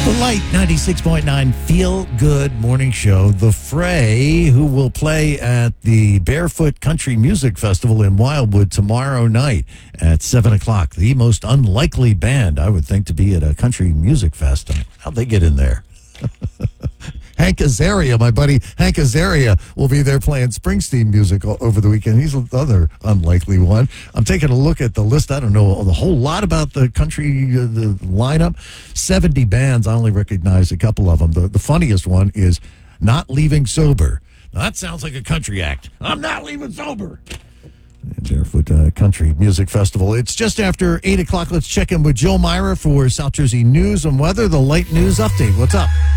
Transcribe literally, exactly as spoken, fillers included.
The Light ninety-six point nine Feel Good Morning Show. The Fray, who will play at the Barefoot Country Music Festival in Wildwood tomorrow night at seven o'clock. The most unlikely band, I would think, to be at a country music fest. How'd they get in there? Hank Azaria, my buddy Hank Azaria, will be there playing Springsteen music over the weekend. He's the other unlikely one. I'm taking a look at the list. I don't know a whole lot about the country uh, the lineup. seventy bands. I only recognize a couple of them. The, the funniest one is Not Leaving Sober. Now, that sounds like a country act. I'm not leaving sober. Barefoot uh, Country Music Festival. It's just after eight o'clock. Let's check in with Jill Myra for South Jersey News and Weather. The Light News Update. What's up?